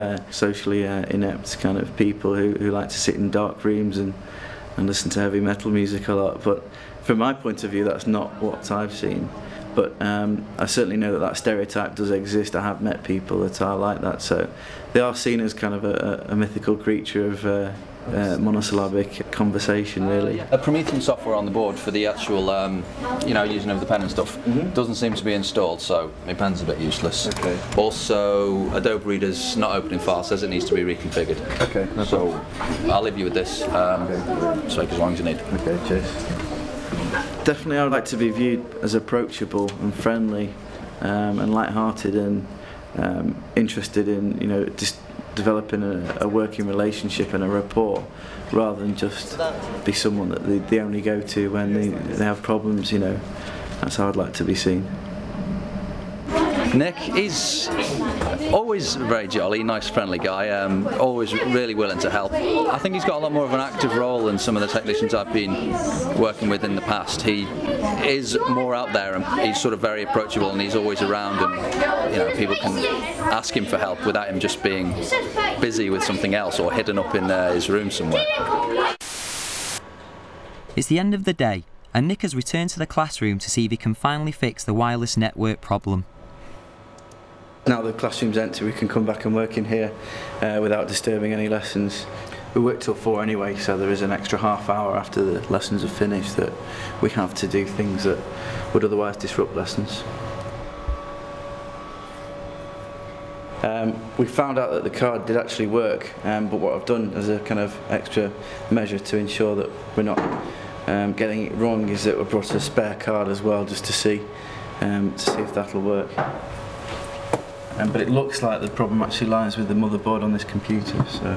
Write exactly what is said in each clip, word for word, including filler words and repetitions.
Uh, socially uh, inept kind of people who, who like to sit in dark rooms and, and listen to heavy metal music a lot, but from my point of view that's not what I've seen. But um, I certainly know that that stereotype does exist. I have met people that are like that, so they are seen as kind of a, a mythical creature of uh, uh, monosyllabic conversation, really. A Promethean software on the board for the actual, um, you know, using of the pen and stuff mm-hmm. doesn't seem to be installed, so my pen's a bit useless. Okay. Also, Adobe Reader's not opening file, says it needs to be reconfigured. Okay. No so I'll leave you with this. Um, okay. So take as long as you need. Okay. Cheers. Definitely, I would like to be viewed as approachable and friendly, um, and light-hearted, and um, interested in, you know, just developing a, a working relationship and a rapport, rather than just be someone that they, they only go to when they, they have problems. You know, that's how I'd like to be seen. Nick, he's always a very jolly, nice, friendly guy, um, always really willing to help. I think he's got a lot more of an active role than some of the technicians I've been working with in the past. He is more out there and he's sort of very approachable and he's always around, and you know, people can ask him for help without him just being busy with something else or hidden up in uh, his room somewhere. It's the end of the day and Nick has returned to the classroom to see if he can finally fix the wireless network problem. Now the classroom's empty, we can come back and work in here uh, without disturbing any lessons. We work till four anyway, so there is an extra half hour after the lessons are finished that we have to do things that would otherwise disrupt lessons. Um, we found out that the card did actually work, um, but what I've done as a kind of extra measure to ensure that we're not um, getting it wrong is that we brought a spare card as well, just to see, um, to see if that'll work. Um, but it looks like the problem actually lies with the motherboard on this computer. So,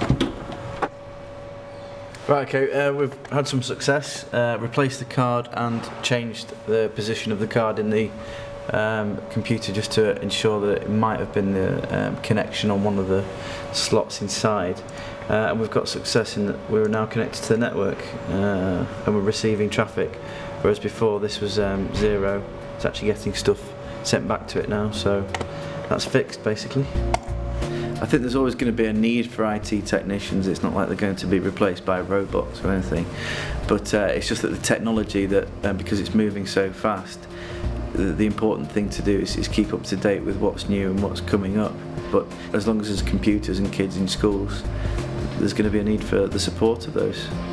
right, okay, uh, we've had some success. Uh, replaced the card and changed the position of the card in the um, computer just to ensure that it might have been the um, connection on one of the slots inside. Uh, and we've got success in that we're now connected to the network uh, and we're receiving traffic, whereas before this was um, zero. It's actually getting stuff sent back to it now. So. That's fixed, basically. I think there's always going to be a need for I T technicians. It's not like they're going to be replaced by robots or anything, but uh, it's just that the technology, that uh, because it's moving so fast, the, the important thing to do is, is keep up to date with what's new and what's coming up. But as long as there's computers and kids in schools, there's going to be a need for the support of those.